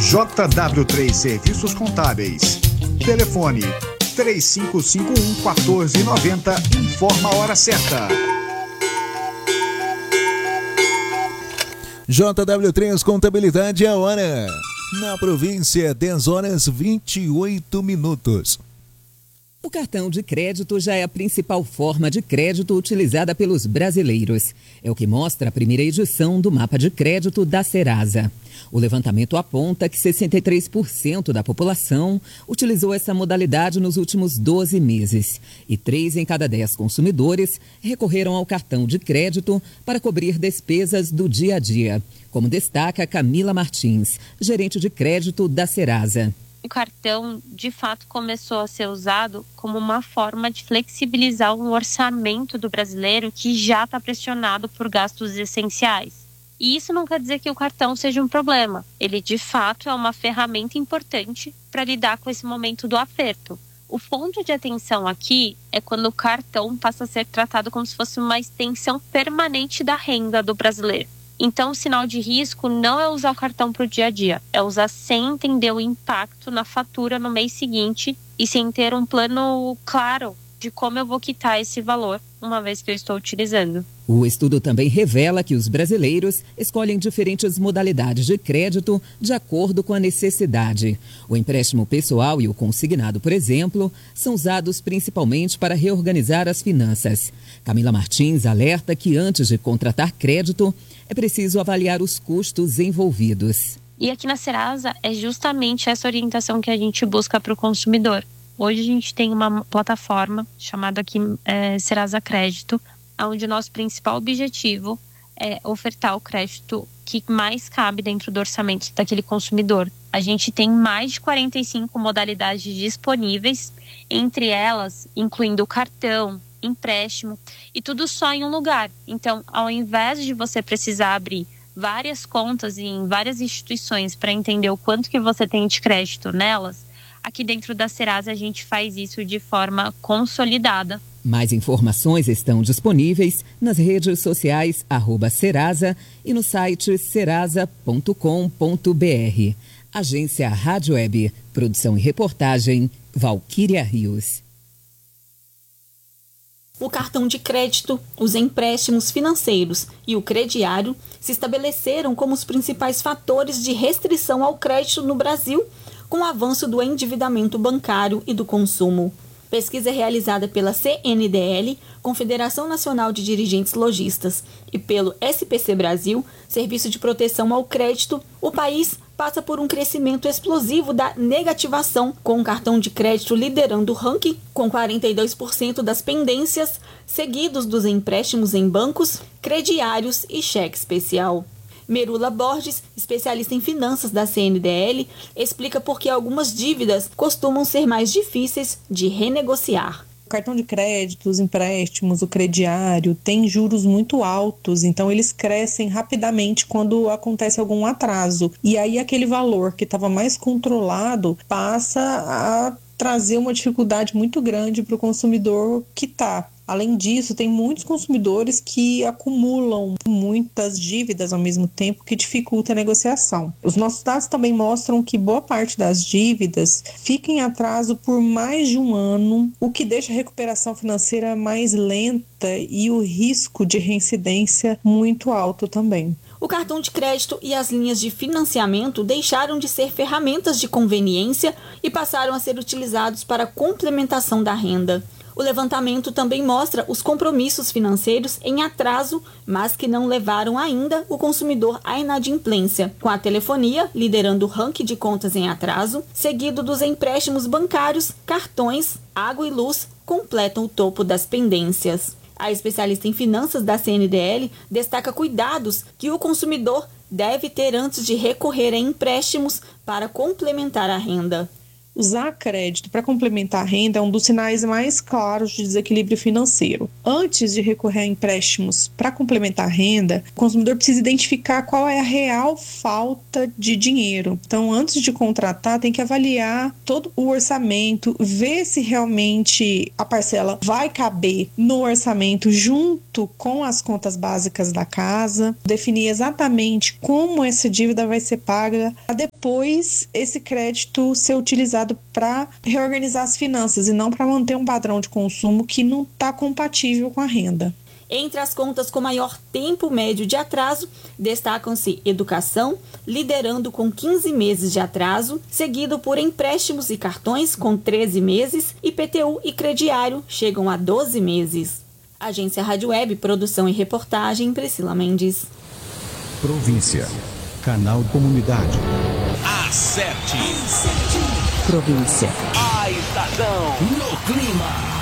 JW3 Serviços Contábeis. Telefone 3551-1490. Informa a hora certa. JW3 Contabilidade, a hora. Na província, 10 horas 28 minutos. O cartão de crédito já é a principal forma de crédito utilizada pelos brasileiros. É o que mostra a primeira edição do Mapa de Crédito da Serasa. O levantamento aponta que 63% da população utilizou essa modalidade nos últimos 12 meses. E 3 em cada 10 consumidores recorreram ao cartão de crédito para cobrir despesas do dia a dia. Como destaca Camila Martins, gerente de crédito da Serasa. O cartão, de fato, começou a ser usado como uma forma de flexibilizar o orçamento do brasileiro que já está pressionado por gastos essenciais. E isso não quer dizer que o cartão seja um problema. Ele, de fato, é uma ferramenta importante para lidar com esse momento do aperto. O ponto de atenção aqui é quando o cartão passa a ser tratado como se fosse uma extensão permanente da renda do brasileiro. Então, o sinal de risco não é usar o cartão para o dia a dia, é usar sem entender o impacto na fatura no mês seguinte e sem ter um plano claro de como eu vou quitar esse valor uma vez que eu estou utilizando. O estudo também revela que os brasileiros escolhem diferentes modalidades de crédito de acordo com a necessidade. O empréstimo pessoal e o consignado, por exemplo, são usados principalmente para reorganizar as finanças. Camila Martins alerta que antes de contratar crédito, é preciso avaliar os custos envolvidos. E aqui na Serasa é justamente essa orientação que a gente busca para o consumidor. Hoje a gente tem uma plataforma chamada aqui Serasa Crédito, onde o nosso principal objetivo é ofertar o crédito que mais cabe dentro do orçamento daquele consumidor. A gente tem mais de 45 modalidades disponíveis, entre elas incluindo o cartão, empréstimo e tudo só em um lugar. Então, ao invés de você precisar abrir várias contas em várias instituições para entender o quanto que você tem de crédito nelas, aqui dentro da Serasa a gente faz isso de forma consolidada. Mais informações estão disponíveis nas redes sociais @Serasa e no site serasa.com.br. Agência Rádio Web, produção e reportagem, Valquíria Rios. O cartão de crédito, os empréstimos financeiros e o crediário se estabeleceram como os principais fatores de restrição ao crédito no Brasil, com o avanço do endividamento bancário e do consumo. Pesquisa realizada pela CNDL, Confederação Nacional de Dirigentes Lojistas, e pelo SPC Brasil, Serviço de Proteção ao Crédito, o país passa por um crescimento explosivo da negativação, com o cartão de crédito liderando o ranking, com 42% das pendências, seguidos dos empréstimos em bancos, crediários e cheque especial. Merula Borges, especialista em finanças da CNDL, explica por que algumas dívidas costumam ser mais difíceis de renegociar. O cartão de crédito, os empréstimos, o crediário tem juros muito altos, então eles crescem rapidamente quando acontece algum atraso. E aí aquele valor que estava mais controlado passa a trazer uma dificuldade muito grande para o consumidor quitar. Além disso, tem muitos consumidores que acumulam muitas dívidas ao mesmo tempo, que dificulta a negociação. Os nossos dados também mostram que boa parte das dívidas fica em atraso por mais de um ano, o que deixa a recuperação financeira mais lenta e o risco de reincidência muito alto também. O cartão de crédito e as linhas de financiamento deixaram de ser ferramentas de conveniência e passaram a ser utilizados para a complementação da renda. O levantamento também mostra os compromissos financeiros em atraso, mas que não levaram ainda o consumidor à inadimplência, com a telefonia liderando o ranking de contas em atraso, seguido dos empréstimos bancários, cartões, água e luz completam o topo das pendências. A especialista em finanças da CNDL destaca cuidados que o consumidor deve ter antes de recorrer a empréstimos para complementar a renda. Usar crédito para complementar a renda é um dos sinais mais claros de desequilíbrio financeiro. Antes de recorrer a empréstimos para complementar a renda, o consumidor precisa identificar qual é a real falta de dinheiro. Então, antes de contratar, tem que avaliar todo o orçamento, ver se realmente a parcela vai caber no orçamento junto com as contas básicas da casa, definir exatamente como essa dívida vai ser paga, para depois esse crédito ser utilizado para reorganizar as finanças e não para manter um padrão de consumo que não está compatível com a renda. Entre as contas com maior tempo médio de atraso, destacam-se educação, liderando com 15 meses de atraso, seguido por empréstimos e cartões com 13 meses, e IPTU e crediário chegam a 12 meses. Agência Rádio Web, produção e reportagem, Priscila Mendes. Província. Canal Comunidade. Acerte. Província. A estação no clima.